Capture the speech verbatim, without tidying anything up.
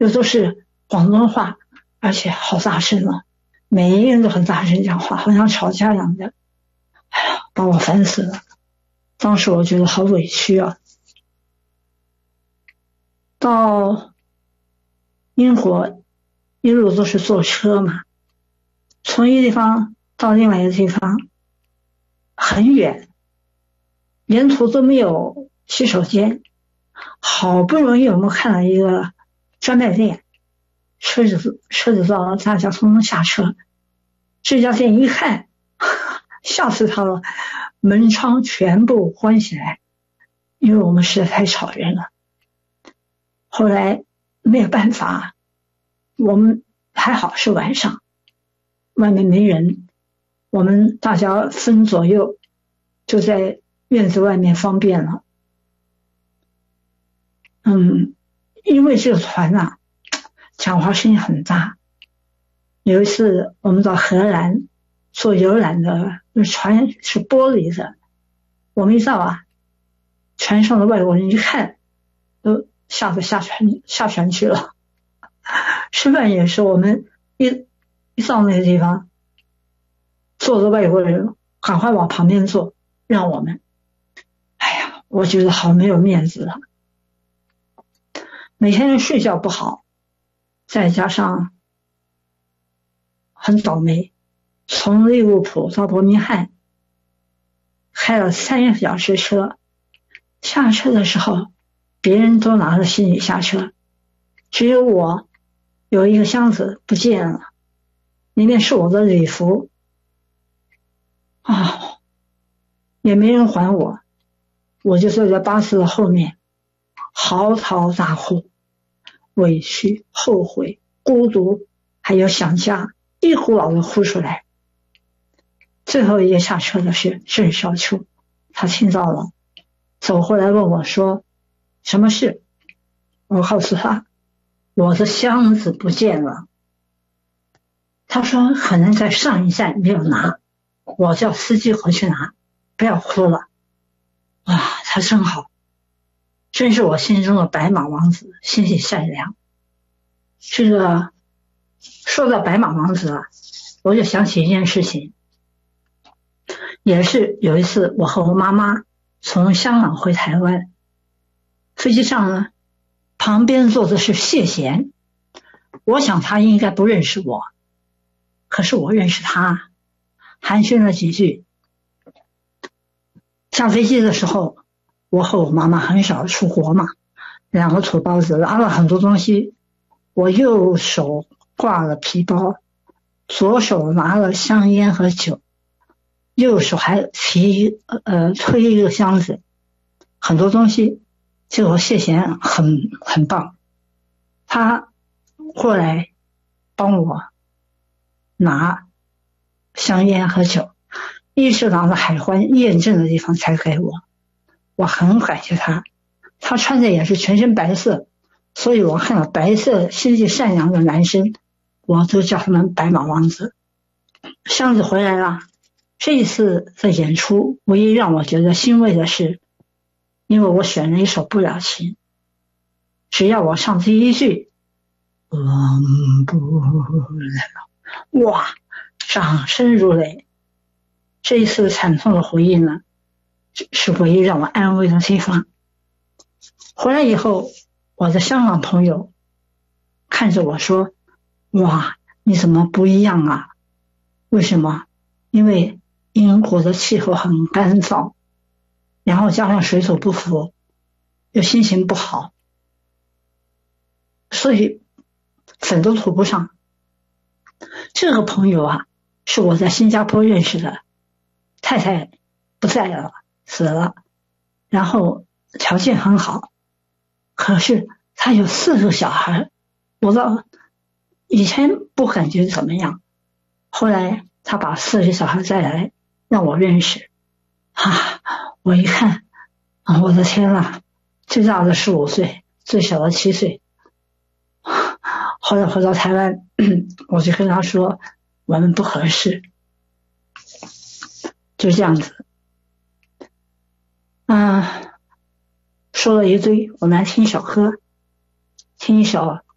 又都是广东话，而且好大声啊，每一个人都很大声讲话，好像吵架一样的。哎呀，把我烦死了。当时我觉得好委屈啊。到英国一路都是坐车嘛，从一个地方到另外一个地方很远，沿途都没有洗手间。好不容易我们看到一个专卖店，车子车子到了，大家通通下车。这家店一看，吓死他了，门窗全部关起来，因为我们实在太吵人了。后来没有办法，我们还好是晚上，外面没人，我们大家分左右，就在院子外面方便了。嗯，因为这个船啊，讲话声音很大。有一次我们到荷兰坐游览的，那船是玻璃的，我们一到啊，船上的外国人一看，都吓得下船下船去了。吃饭也是，我们一一到那个地方，坐的外国人赶快往旁边坐，让我们。哎呀，我觉得好没有面子啊。每天睡觉不好，再加上很倒霉，从利物浦到伯明翰开了三个小时车，下车的时候别人都拿着行李下车，只有我有一个箱子不见了，里面是我的礼服啊，也没人还我，我就坐在巴士的后面嚎啕大哭，委屈、后悔、孤独，还有想家，一股脑的哭出来。最后一个下车的是郑少秋，他听到了，走过来问我说什么事。我告诉他我的箱子不见了。他说可能在上一站没有拿，我叫司机回去拿，不要哭了。哇，他真好，真是我心中的白马王子，心地善良。这个说到白马王子啊，我就想起一件事情，也是有一次我和我妈妈从香港回台湾，飞机上呢，旁边坐的是谢贤，我想他应该不认识我，可是我认识他，寒暄了几句。下飞机的时候，我和我妈妈很少出国嘛，两个土包子拿了很多东西，我右手挂了皮包，左手拿了香烟和酒，右手还提呃推一个箱子，很多东西。结果谢贤很很棒，他过来帮我拿香烟和酒，一直拿到海关验证的地方才给我，我很感谢他。他穿的也是全身白色，所以我看到白色心地善良的男生，我都叫他们白马王子。箱子回来了，这一次的演出唯一让我觉得欣慰的是，因为我选了一首不了情，只要我唱第一句忘不了，哇，掌声如雷。这一次惨痛的回忆呢，是唯一让我安慰的地方。回来以后，我的香港朋友看着我说，哇，你怎么不一样啊？为什么？因为英国的气候很干燥，然后加上水土不服，又心情不好，所以粉都涂不上。这个朋友啊，是我在新加坡认识的，太太不在了，死了，然后条件很好，可是他有四个小孩，我到以前不感觉怎么样，后来他把四个小孩带来让我认识啊，我一看啊，我的天啊，最大的十五岁，最小的七岁。后来回到台湾，我就跟他说我们不合适，就这样子。嗯，说了一堆，我们来听一首歌，听一首